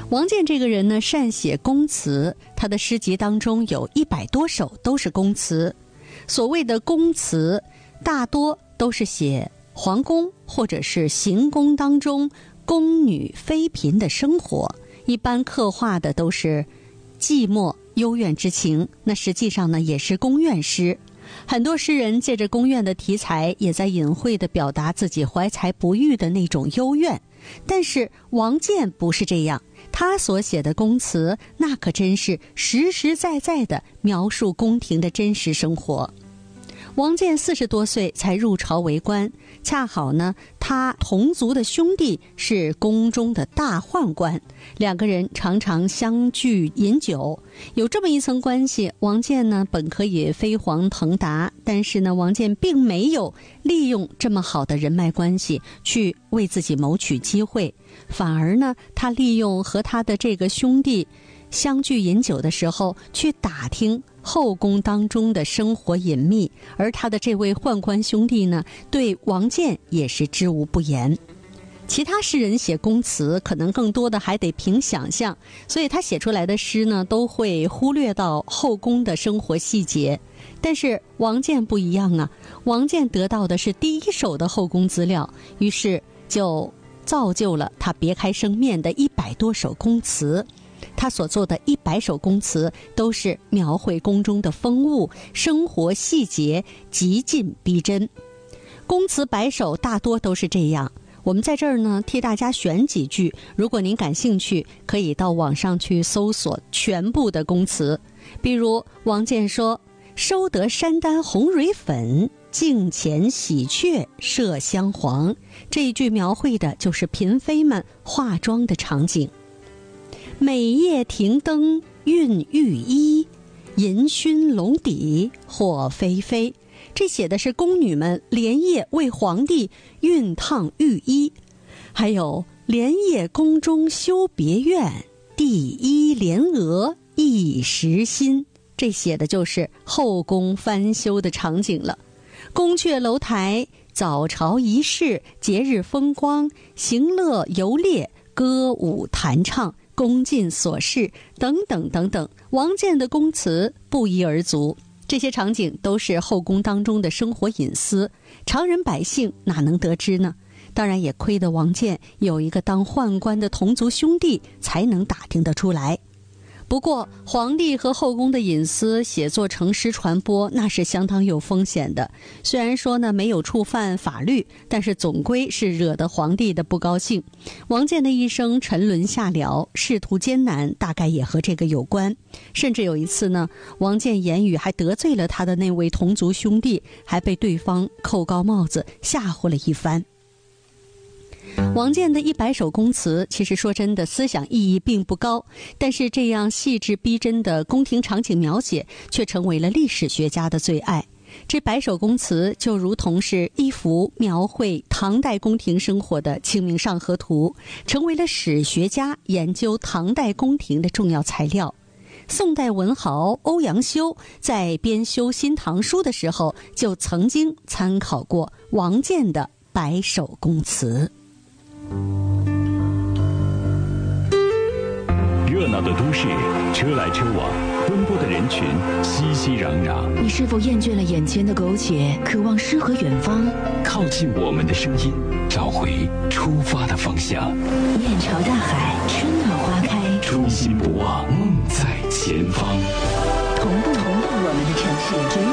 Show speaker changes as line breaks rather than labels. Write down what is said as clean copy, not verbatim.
王建这个人呢，善写宫词，他的诗集当中有100多首都是宫词。所谓的宫词，大多都是写皇宫或者是行宫当中宫女妃嫔的生活，一般刻画的都是寂寞幽怨之情，那实际上呢也是宫怨诗。很多诗人借着宫怨的题材，也在隐晦地表达自己怀才不遇的那种幽怨。但是王建不是这样，他所写的宫词那可真是实实在在地描述宫廷的真实生活。王建40多岁才入朝为官，恰好呢，他同族的兄弟是宫中的大宦官，两个人常常相聚饮酒，有这么一层关系。王建呢，本可以飞黄腾达，但是呢，王建并没有利用这么好的人脉关系去为自己谋取机会，反而呢，他利用和他的这个兄弟相聚饮酒的时候，去打听后宫当中的生活隐秘，而他的这位宦官兄弟呢，对王建也是知无不言。其他诗人写宫词可能更多的还得凭想象，所以他写出来的诗呢，都会忽略到后宫的生活细节。但是王建不一样啊，王建得到的是第一手的后宫资料，于是就造就了他别开生面的100多首宫词。他所做的100首宫词都是描绘宫中的风物、生活细节，极尽逼真。宫词100首大多都是这样，我们在这儿呢替大家选几句，如果您感兴趣，可以到网上去搜索全部的宫词。比如王建说：“收得山丹红蕊粉，镜前喜鹊麝香黄。”这一句描绘的就是嫔妃们化妆的场景。每夜停灯熨御衣，银熏笼底或霏霏。这写的是宫女们连夜为皇帝熨烫御衣。还有连夜宫中修别院，第一帘额一时新。这写的就是后宫翻修的场景了。宫阙楼台，早朝仪式，节日风光，行乐游猎，歌舞弹唱，宫禁琐事等等等等，王建的宫词不一而足。这些场景都是后宫当中的生活隐私，常人百姓哪能得知呢？当然也亏得王建有一个当宦官的同族兄弟，才能打听得出来。不过皇帝和后宫的隐私写作成诗传播，那是相当有风险的。虽然说呢没有触犯法律，但是总归是惹得皇帝的不高兴。王建的一生沉沦下僚，仕途艰难，大概也和这个有关。甚至有一次呢，王建言语还得罪了他的那位同族兄弟，还被对方扣高帽子吓唬了一番。王建的100首宫词，其实说真的，思想意义并不高，但是这样细致逼真的宫廷场景描写，却成为了历史学家的最爱。这100首宫词就如同是一幅描绘唐代宫廷生活的《清明上河图》，成为了史学家研究唐代宫廷的重要材料。宋代文豪欧阳修在编修《新唐书》的时候，就曾经参考过王建的100首宫词。
热闹的都市，车来车往，奔波的人群熙熙攘攘。
你是否厌倦了眼前的苟且，渴望诗和远方？
靠近我们的声音，找回出发的方向。
面朝大海，春暖花开，
初心不忘，梦在前方。
同步我们的城市。